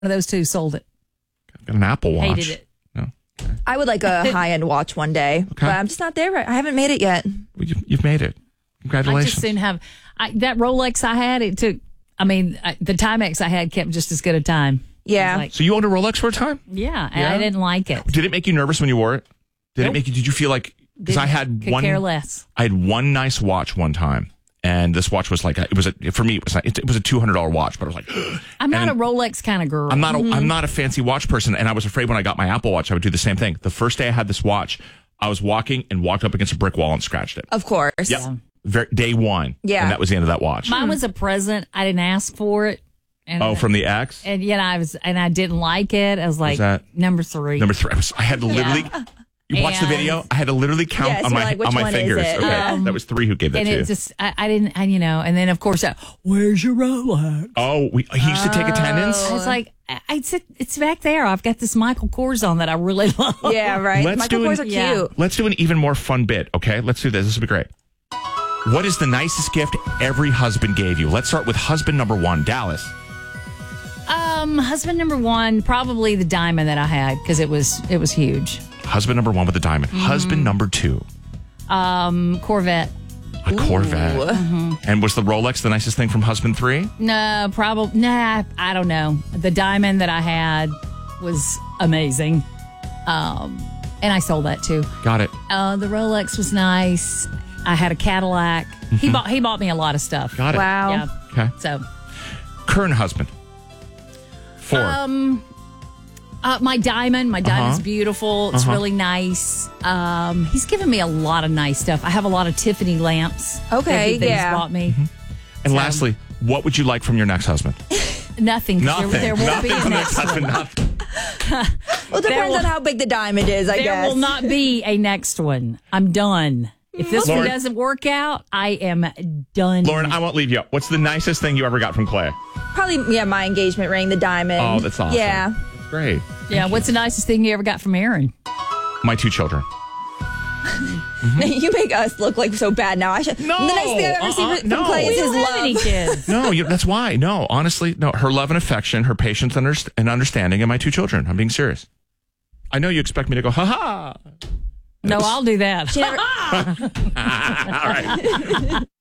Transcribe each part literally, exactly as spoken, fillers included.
of those two sold it. Got an Apple Watch. Hated it. No. Okay. I would like a high-end watch one day, Okay. but I'm just not there. I haven't made it yet. Well, you, you've made it. I Congratulations. just soon have I, that Rolex I had. It took. I mean, I, the Timex I had kept just as good a time. Yeah. Like, So you owned a Rolex for a time? yeah, and Yeah? I didn't like it. Did it make you nervous when you wore it? Did Nope. it make you? Did you feel like? Because I had Could one. care less. I had one nice watch one time, and this watch was like a, it was a for me it was like, it, it was a two hundred dollar watch, but I was like, I'm not and a Rolex kind of girl. I'm not a I'm not a fancy watch person, and I was afraid when I got my Apple Watch I would do the same thing. The first day I had this watch, I was walking and walked up against a brick wall and scratched it. Of course. Yep. Very, day one. Yeah. And that was the end of that watch. Mine was a present. I didn't ask for it. And Oh, from the ex? and yet I was and I didn't like it. I was like that number three. Number three. I, was, I had to literally. You watched the And- video. I had to literally count Yes, on you're my like, which on my one is fingers. it? Okay, Um, that was three who gave that and to it you. just I, I didn't and you know and then of course uh, where's your Rolex? Oh, we, he used to take attendance. I was like I, I said it's back there. I've got this Michael Kors on that I really love. Yeah, right. Let's Michael do an- Kors are cute. Yeah. Let's do an even more fun bit. Okay, let's do this. This will be great. What is the nicest gift every husband gave you? Let's start with husband number one, Dallas. Um, husband number one, probably the diamond that I had because it was it was huge. Husband number one with a diamond. Mm-hmm. Husband number two, Um, Corvette. a Corvette. Mm-hmm. And was the Rolex the nicest thing from husband three? No, probably nah. I don't know. The diamond that I had was amazing. Um, and I sold that too. Got it. Uh, the Rolex was nice. I had a Cadillac. He bought he bought me a lot of stuff. Mm-hmm. Got it. Wow. Yeah. Okay. So, Current husband. Four. um, uh, my diamond, my diamond's Uh-huh. beautiful. It's Uh-huh. really nice. Um, he's given me a lot of nice stuff. I have a lot of Tiffany lamps. Okay, that, he, that yeah. he's bought me. and so- lastly, what would you like from your next husband? Nothing. 'cause Nothing. There, there won't Nothing be a from the next husband. one. Nothing. Well, it depends will- on how big the diamond is, I There guess. will not be a next one. I'm done. If this Lauren- one doesn't work out, I am done. Lauren, I won't leave you. What's the nicest thing you ever got from Clay? Probably, yeah, my engagement ring, the diamond. Oh, that's awesome. Yeah. Great. yeah. What's the nicest thing you ever got from Aaron? My two children. You make us look like so bad now. I should. No, The next thing I've ever seen uh-uh, from no. Clay We is We his don't have any love. kids. No, you, that's why. No, honestly, no. Her love and affection, her patience and underst- and understanding, and my two children. I'm being serious. I know you expect me to go, ha ha. No, I'll do that. She never- All right.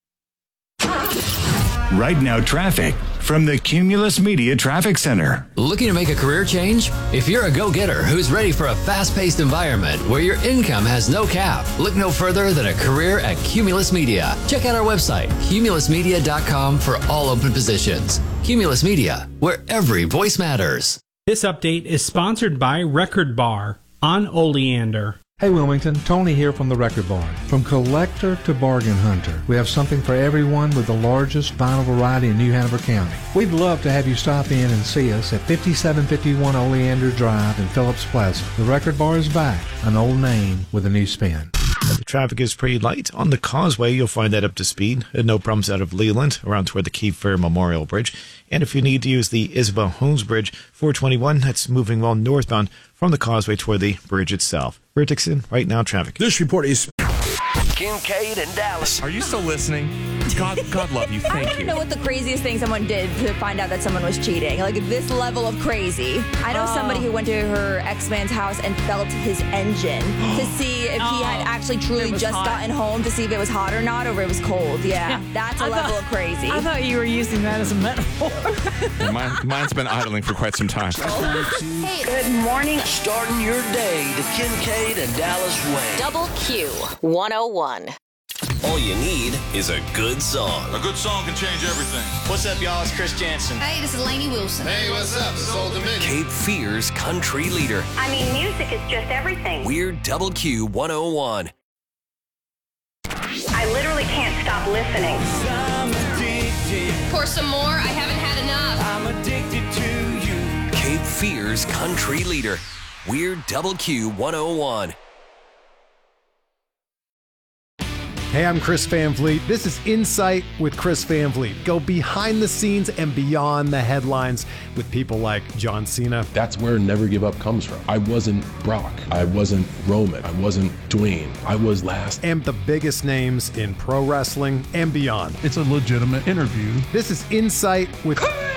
Right now, traffic from the Cumulus Media Traffic Center. Looking to make a career change? If you're a go-getter who's ready for a fast-paced environment where your income has no cap, look no further than a career at Cumulus Media. Check out our website, cumulus media dot com, for all open positions. Cumulus Media, where every voice matters. This update is sponsored by Record Bar on Oleander. Hey Wilmington, Tony here from the Record Bar. From collector to bargain hunter, we have something for everyone with the largest vinyl variety in New Hanover County. We'd love to have you stop in and see us at fifty-seven fifty-one Oleander Drive in Phillips Plaza. The Record Bar is back, an old name with a new spin. The traffic is pretty light. On the causeway, you'll find that up to speed. And no problems out of Leland, around toward the Cape Fear Memorial Bridge. And if you need to use the Isabel Holmes Bridge, four twenty-one, that's moving well northbound from the causeway toward the bridge itself. Rick Dixon, right now, traffic. This report is... Kincaid and Dallas. Are you still listening? God, God love you. I Thank want to you. know what the craziest thing someone did to find out that someone was cheating. Like this level of crazy. I know somebody who went to her ex-man's house and felt his engine to see if he had actually truly just hot. gotten home to see if it was hot or not, or if it was cold. Yeah, that's a I level thought- of crazy. I thought you were using that as a metaphor. Yeah, mine, mine's been idling for quite some time. Hey, good morning. Starting your day the Kincaid and Dallas way. Double Q one oh one. All you need is a good song. A good song can change everything. What's up, y'all? It's Chris Jansen. Hey, this is Lainey Wilson. Hey, what's up? This is Old Dominion. Cape Fear's country leader. I mean, music is just everything. We're Double Q one oh one. I literally can't stop listening. Pour some more. I haven't had enough. I'm addicted to you. Cape Fear's country leader. We're Double Q one oh one. Hey, I'm Chris Van Vliet. This is Insight with Chris Van Vliet. Go behind the scenes and beyond the headlines with people like John Cena. That's where Never Give Up comes from. I wasn't Brock. I wasn't Roman. I wasn't Dwayne. I was last. And the biggest names in pro wrestling and beyond. It's a legitimate interview. This is Insight with...